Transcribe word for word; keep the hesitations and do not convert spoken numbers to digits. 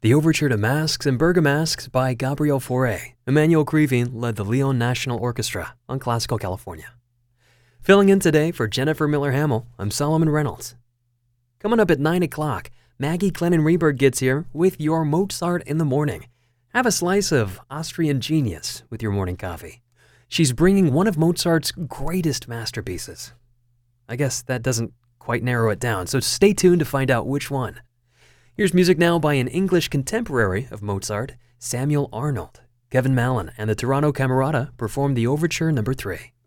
The Overture to Masques and Bergamasques by Gabriel Fauré. Emmanuel Krivine led the Lyon National Orchestra on Classical California. Filling in today for Jennifer Miller-Hamill, I'm Solomon Reynolds. Coming up at nine o'clock, Maggie Glennon-Reberg gets here with your Mozart in the morning. Have a slice of Austrian genius with your morning coffee. She's bringing one of Mozart's greatest masterpieces. I guess that doesn't quite narrow it down, so stay tuned to find out which one. Here's music now by an English contemporary of Mozart, Samuel Arnold. Kevin Mallon and the Toronto Camerata performed the Overture number three.